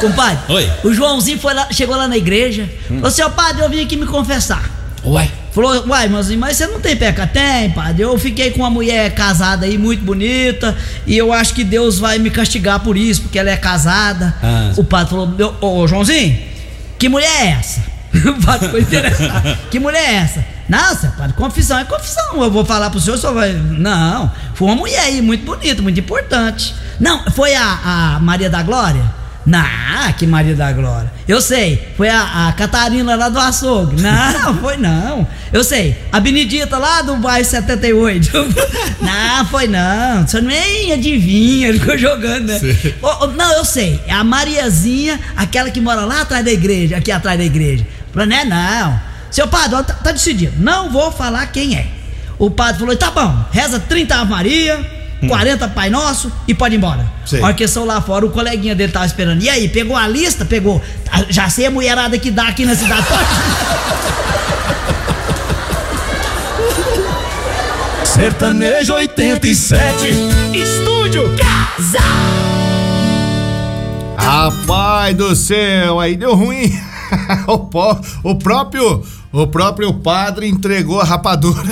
Compadre, oi. O Joãozinho chegou lá na igreja, falou: seu padre, eu vim aqui me confessar. Ué? Falou: uai, irmãozinho, mas você não tem pecado? Tem, padre. Eu fiquei com uma mulher casada aí, muito bonita, e eu acho que Deus vai me castigar por isso, porque ela é casada. O padre falou: ô Joãozinho, que mulher é essa? O padre ficou interessado. Que mulher é essa? Nossa, padre, confissão é confissão. Eu vou falar pro senhor, só vai. Não, foi uma mulher aí, muito bonita, muito importante. Não, foi a Maria da Glória? Não, que Maria da Glória. Eu sei, foi a Catarina lá do açougue. Não, foi não. Eu sei, a Benedita lá do bairro 78. Não, foi não. Você nem adivinha, ele ficou jogando, né? Não, eu sei, é a Mariazinha, aquela que mora lá atrás da igreja, aqui atrás da igreja. Falei: não. Seu padre, tá decidido, não vou falar quem é. O padre falou: tá bom, reza 30 Ave Maria, 40 Pai Nosso e pode ir embora. A hora que eles são lá fora, o coleguinha dele tava esperando. E aí, pegou a lista? Pegou. Já sei a mulherada que dá aqui na cidade. Sertanejo 87, Estúdio Casa. Rapaz do céu, aí deu ruim. O próprio padre entregou a rapadura.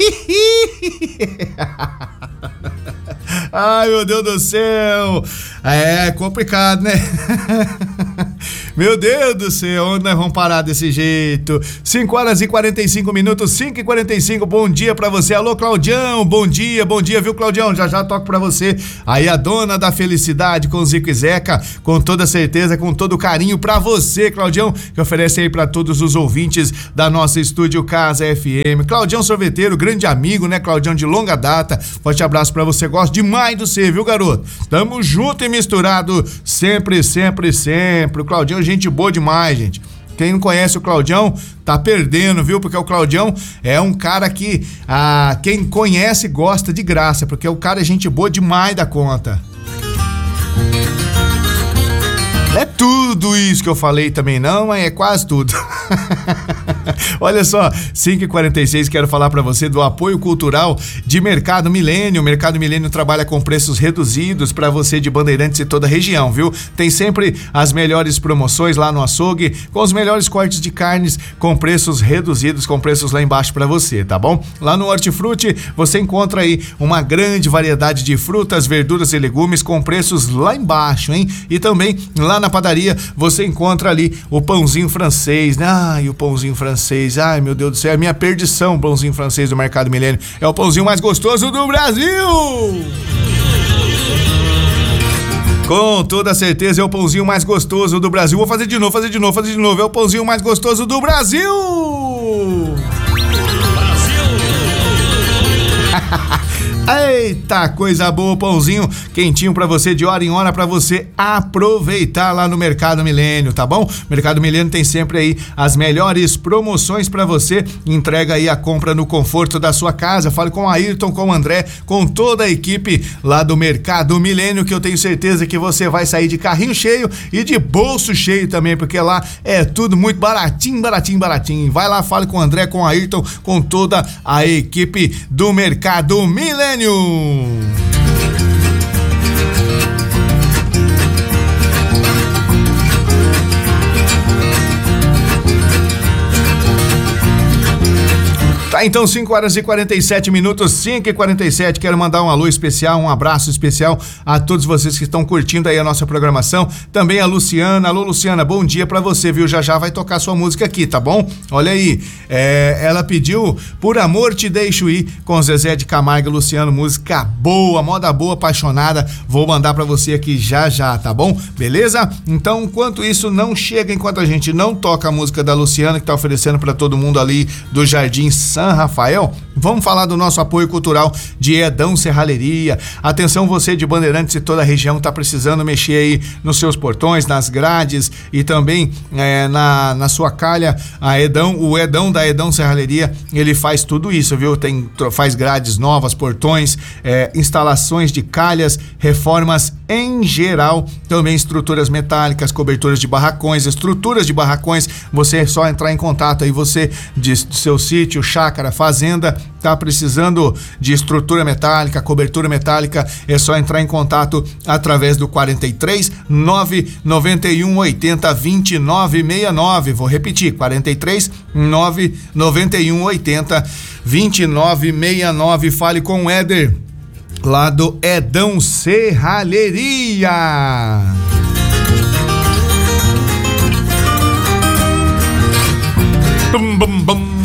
Ai, meu Deus do céu. É complicado, né? Meu Deus do céu, onde nós vamos parar desse jeito? 5h45, 5h45, bom dia pra você. Alô, Claudião, bom dia, viu, Claudião? Já toco pra você. Aí a dona da felicidade com Zico e Zeca, com toda certeza, com todo carinho pra você, Claudião, que oferece aí pra todos os ouvintes da nossa Estúdio Casa FM. Claudião Sorveteiro, grande amigo, né, Claudião, de longa data. Forte abraço pra você, gosto demais do você, viu, garoto? Tamo junto e misturado, sempre, sempre, sempre. O Claudião, gente boa demais, gente. Quem não conhece o Claudião tá perdendo, viu? Porque o Claudião é um cara que quem conhece gosta de graça, porque o cara é gente boa demais da conta. É tudo isso que eu falei também não, mas é quase tudo. Olha só, 5h46, quero falar pra você do apoio cultural de Mercado Milênio. O Mercado Milênio trabalha com preços reduzidos pra você de Bandeirantes e toda a região, viu? Tem sempre as melhores promoções lá no açougue, com os melhores cortes de carnes, com preços reduzidos, com preços lá embaixo pra você, tá bom? Lá no Hortifruti, você encontra aí uma grande variedade de frutas, verduras e legumes com preços lá embaixo, hein? E também lá na padaria você encontra ali o pãozinho francês, né? Ai, o pãozinho francês, ai meu Deus do céu, é a minha perdição, o pãozinho francês do Mercado Milênio. É o pãozinho mais gostoso do Brasil! Com toda certeza é o pãozinho mais gostoso do Brasil. Vou fazer de novo. É o pãozinho mais gostoso do Brasil! Eita, coisa boa, pãozinho quentinho pra você, de hora em hora, pra você aproveitar lá no Mercado Milênio, tá bom? Mercado Milênio tem sempre aí as melhores promoções pra você, entrega aí a compra no conforto da sua casa. Fale com a Ayrton, com o André, com toda a equipe lá do Mercado Milênio, que eu tenho certeza que você vai sair de carrinho cheio e de bolso cheio também, porque lá é tudo muito baratinho. Vai lá, fale com o André, com a Ayrton, com toda a equipe do Mercado Milênio. Tá, então 5h47, 5h47, quero mandar um alô especial, um abraço especial a todos vocês que estão curtindo aí a nossa programação, também a Luciana. Alô, Luciana, bom dia pra você, viu? Já vai tocar sua música aqui, tá bom? Olha aí, ela pediu Por Amor Te Deixo Ir, com Zezé de Camargo e Luciano, música boa, moda boa, apaixonada, vou mandar pra você aqui já, tá bom? Beleza? Então, enquanto isso não chega, enquanto a gente não toca a música da Luciana, que tá oferecendo pra todo mundo ali do Jardim São Rafael, vamos falar do nosso apoio cultural de Edão Serralheria. Atenção, você de Bandeirantes e toda a região tá precisando mexer aí nos seus portões, nas grades e também na sua calha. O Edão da Edão Serralheria, ele faz tudo isso, viu? Faz grades novas, portões, instalações de calhas, reformas em geral, também estruturas metálicas, coberturas de barracões, estruturas de barracões. Você é só entrar em contato aí, você de seu sítio, chácara, fazenda, tá precisando de estrutura metálica, cobertura metálica, é só entrar em contato através do 43 991 80 2969. Vou repetir, 43 991 80 2969. Fale com o Éder, lá do Edão Serralheria. Bum, bum, bum.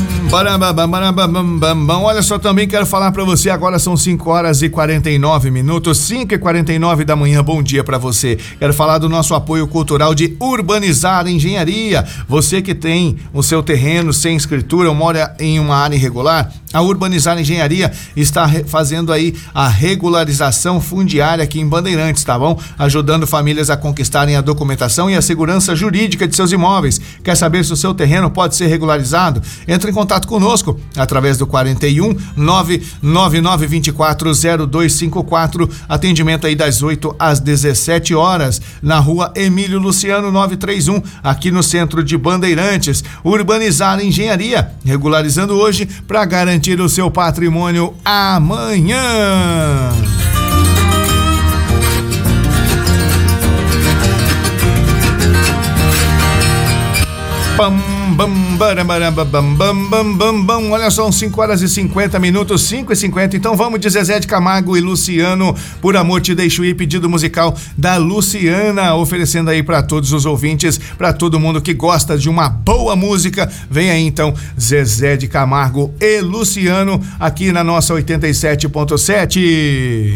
Olha só, também quero falar pra você, agora são 5h49, 5h49 da manhã. Bom dia pra você. Quero falar do nosso apoio cultural de Urbanizar Engenharia. Você que tem o seu terreno sem escritura ou mora em uma área irregular, a Urbanizar Engenharia está fazendo aí a regularização fundiária aqui em Bandeirantes, tá bom? Ajudando famílias a conquistarem a documentação e a segurança jurídica de seus imóveis. Quer saber se o seu terreno pode ser regularizado? Entre em contato conosco através do 41 999 24 0254. Atendimento aí das 8 às 17 horas na rua Emílio Luciano 931, aqui no centro de Bandeirantes. Urbanizar Engenharia, regularizando hoje para garantir o seu patrimônio amanhã. Olha só, 5h50, 5h50. Então vamos de Zezé de Camargo e Luciano, Por Amor Te Deixo Ir, pedido musical da Luciana, oferecendo aí para todos os ouvintes, para todo mundo que gosta de uma boa música. Vem aí então Zezé de Camargo e Luciano aqui na nossa 87.7.